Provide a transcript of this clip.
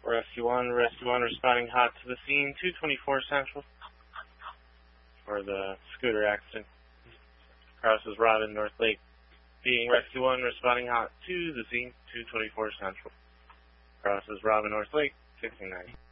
Rescue 1 responding hot to the scene, 224 Central for the scooter accident. Crosses Robin, North Lake. Being Rescue 1 responding hot to the scene, 224 Central. Crosses Robin, North Lake, 69.